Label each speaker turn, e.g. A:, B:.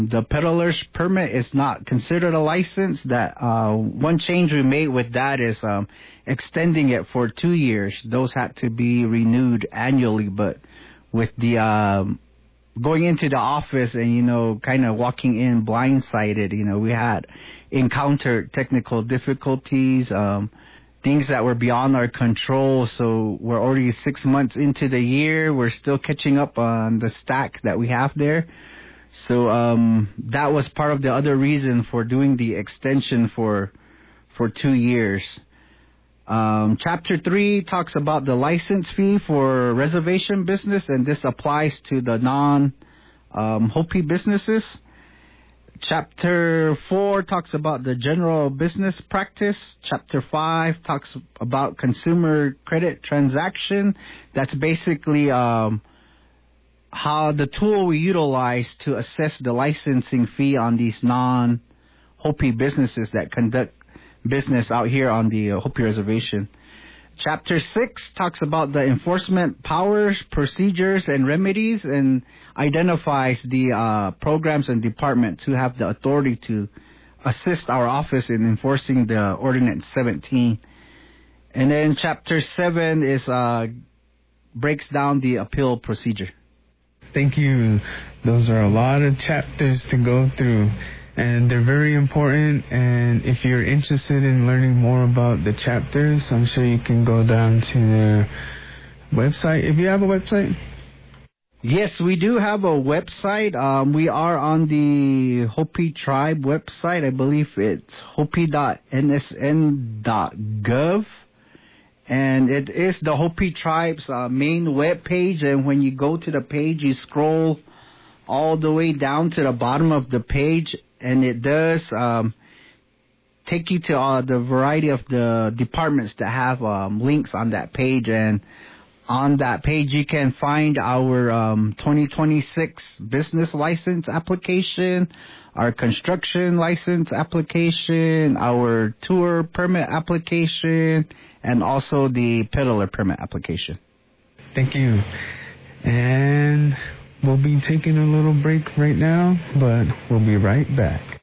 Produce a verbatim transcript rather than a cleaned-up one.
A: The peddler's permit is not considered a license. That uh, one change we made with that is um, extending it for two years. Those had to be renewed annually, but with the um, going into the office and, you know, kind of walking in blindsided, you know, we had encountered technical difficulties, um, things that were beyond our control. So we're already six months into the year. We're still catching up on the stack that we have there. So um, that was part of the other reason for doing the extension for for two years. Um, chapter three talks about the license fee for reservation business, and this applies to the non um, Hopi businesses. Chapter four talks about the general business practice. Chapter five talks about consumer credit transaction. That's basically um, how the tool we utilize to assess the licensing fee on these non-Hopi businesses that conduct business out here on the uh, Hopi Reservation. Chapter six talks about the enforcement powers, procedures, and remedies, and identifies the uh, programs and departments who have the authority to assist our office in enforcing the Ordinance seventeen. And then Chapter seven is uh, breaks down the appeal procedure.
B: Thank you. Those are a lot of chapters to go through, and they're very important. And if you're interested in learning more about the chapters, I'm sure you can go down to their website. If you have a website?
A: Yes, we do have a website. Um, we are on the Hopi Tribe website. I believe it's hopi dot n s n dot gov. And it is the Hopi Tribe's uh, main web page. And when you go to the page, you scroll all the way down to the bottom of the page, and it does um, take you to uh, the variety of the departments that have um, links on that page. And on that page, you can find our um, twenty twenty-six business license application, our construction license application, our tour permit application, and also the peddler permit application.
B: Thank you. And we'll be taking a little break right now, but we'll be right back.